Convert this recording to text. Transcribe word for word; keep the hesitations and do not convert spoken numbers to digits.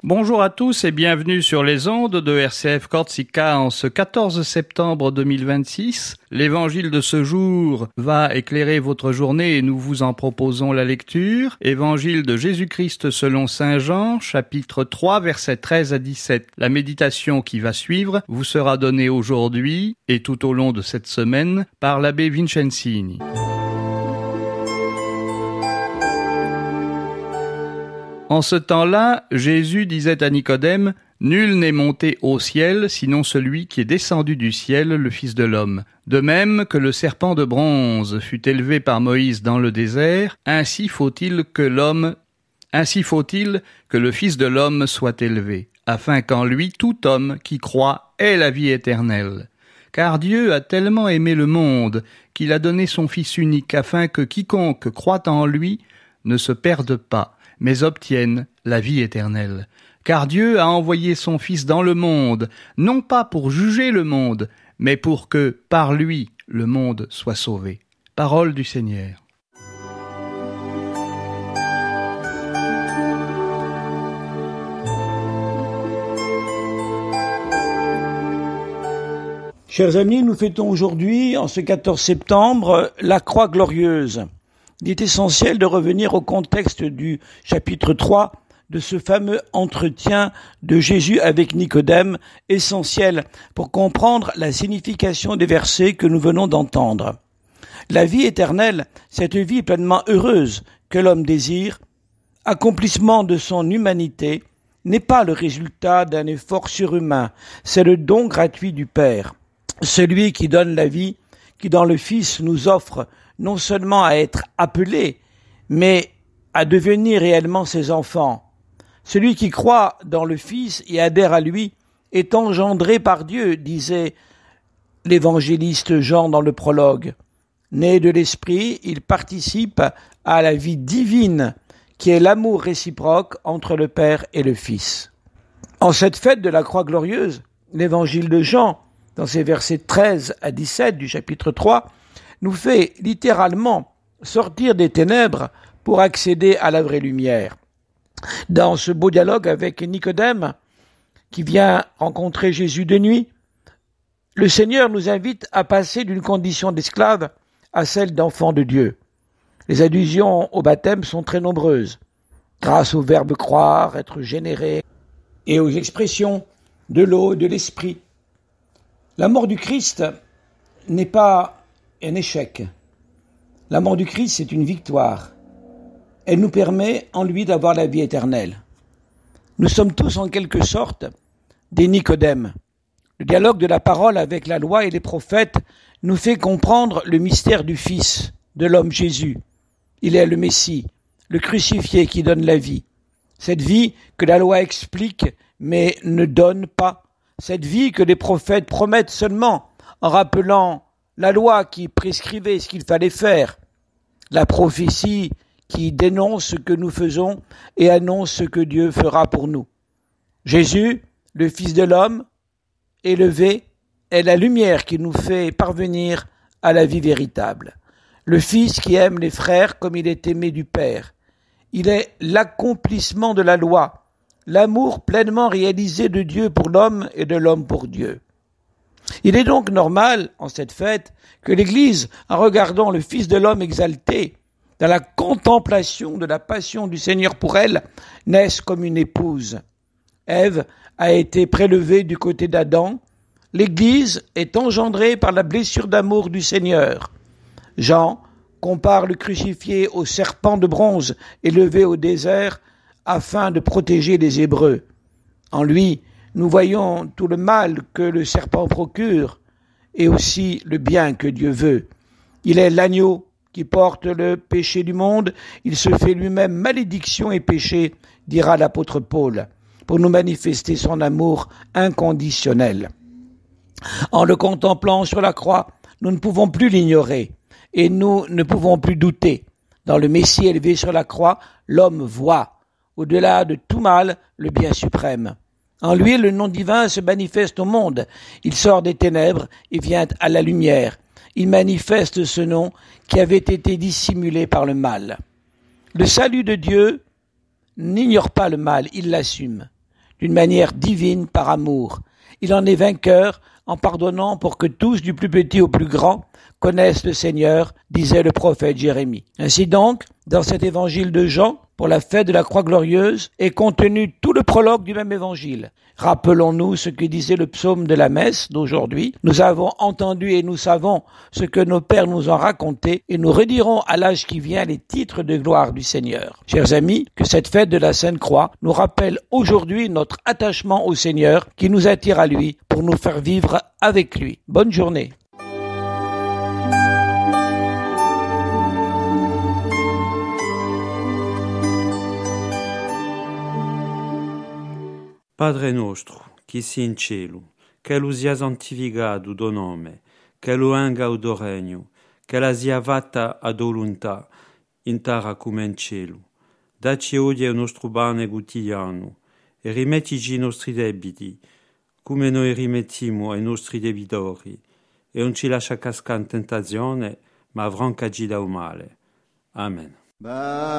Bonjour à tous et bienvenue sur les ondes de R C F Corsica en ce quatorze septembre deux mille vingt-six. L'évangile de ce jour va éclairer votre journée et nous vous en proposons la lecture. Évangile de Jésus-Christ selon saint Jean, chapitre trois, versets treize à dix-sept. La méditation qui va suivre vous sera donnée aujourd'hui et tout au long de cette semaine par l'abbé Vincenzini. En ce temps-là, Jésus disait à Nicodème, « Nul n'est monté au ciel, sinon celui qui est descendu du ciel, le Fils de l'homme. De même que le serpent de bronze fut élevé par Moïse dans le désert, ainsi faut-il que l'homme, ainsi faut-il que le Fils de l'homme soit élevé, afin qu'en lui tout homme qui croit ait la vie éternelle. Car Dieu a tellement aimé le monde qu'il a donné son Fils unique, afin que quiconque croit en lui ne se perde pas, mais obtiennent la vie éternelle. Car Dieu a envoyé son Fils dans le monde, non pas pour juger le monde, mais pour que, par lui, le monde soit sauvé. » Parole du Seigneur. Chers amis, nous fêtons aujourd'hui, en ce quatorze septembre, la Croix glorieuse. Il est essentiel de revenir au contexte du chapitre trois de ce fameux entretien de Jésus avec Nicodème, essentiel pour comprendre la signification des versets que nous venons d'entendre. La vie éternelle, cette vie pleinement heureuse que l'homme désire, accomplissement de son humanité, n'est pas le résultat d'un effort surhumain, c'est le don gratuit du Père. Celui qui donne la vie, qui dans le Fils nous offre non seulement à être appelé, mais à devenir réellement ses enfants. Celui qui croit dans le Fils et adhère à lui est engendré par Dieu, disait l'évangéliste Jean dans le prologue. Né de l'Esprit, il participe à la vie divine, qui est l'amour réciproque entre le Père et le Fils. En cette fête de la Croix glorieuse, l'évangile de Jean, dans ses versets treize à dix-sept du chapitre trois, nous fait littéralement sortir des ténèbres pour accéder à la vraie lumière. Dans ce beau dialogue avec Nicodème, qui vient rencontrer Jésus de nuit, le Seigneur nous invite à passer d'une condition d'esclave à celle d'enfant de Dieu. Les allusions au baptême sont très nombreuses, grâce au verbe croire, être généré, et aux expressions de l'eau et de l'esprit. La mort du Christ n'est pas un échec. La mort du Christ, c'est une victoire. Elle nous permet en lui d'avoir la vie éternelle. Nous sommes tous en quelque sorte des Nicodèmes. Le dialogue de la parole avec la loi et les prophètes nous fait comprendre le mystère du Fils, de l'homme Jésus. Il est le Messie, le crucifié qui donne la vie. Cette vie que la loi explique mais ne donne pas. Cette vie que les prophètes promettent seulement en rappelant la loi qui prescrivait ce qu'il fallait faire, la prophétie qui dénonce ce que nous faisons et annonce ce que Dieu fera pour nous. Jésus, le Fils de l'homme, élevé, est la lumière qui nous fait parvenir à la vie véritable. Le Fils qui aime les frères comme il est aimé du Père. Il est l'accomplissement de la loi, l'amour pleinement réalisé de Dieu pour l'homme et de l'homme pour Dieu. Il est donc normal, en cette fête, que l'Église, en regardant le Fils de l'homme exalté, dans la contemplation de la passion du Seigneur pour elle, naisse comme une épouse. Ève a été prélevée du côté d'Adam. L'Église est engendrée par la blessure d'amour du Seigneur. Jean compare le crucifié au serpent de bronze élevé au désert afin de protéger les Hébreux. En lui, nous voyons tout le mal que le serpent procure et aussi le bien que Dieu veut. Il est l'agneau qui porte le péché du monde. Il se fait lui-même malédiction et péché, dira l'apôtre Paul, pour nous manifester son amour inconditionnel. En le contemplant sur la croix, nous ne pouvons plus l'ignorer et nous ne pouvons plus douter. Dans le Messie élevé sur la croix, l'homme voit, au-delà de tout mal, le bien suprême. En lui, le nom divin se manifeste au monde. Il sort des ténèbres et vient à la lumière. Il manifeste ce nom qui avait été dissimulé par le mal. Le salut de Dieu n'ignore pas le mal, il l'assume. d'une manière divine par amour. Il en est vainqueur en pardonnant pour que tous, du plus petit au plus grand, connaissent le Seigneur, disait le prophète Jérémie. Ainsi donc, dans cet évangile de Jean, pour la fête de la Croix glorieuse, est contenu tout le prologue du même évangile. Rappelons-nous ce que disait le psaume de la messe d'aujourd'hui. Nous avons entendu et nous savons ce que nos pères nous ont raconté et nous redirons à l'âge qui vient les titres de gloire du Seigneur. Chers amis, que cette fête de la Sainte Croix nous rappelle aujourd'hui notre attachement au Seigneur qui nous attire à lui pour nous faire vivre avec lui. Bonne journée. Padre nostro, chi si in cielo, che lo sia santificato tuo nome, che lo venga il tuo regno, che la sia fatta a tua volontà, in terra come in cielo. Dacci oggi il nostro pane quotidiano, e rimettici i nostri debiti, come noi rimettiamo ai nostri debitori, e non ci lascia cascare in tentazione, ma affrancaci dal male. Amen.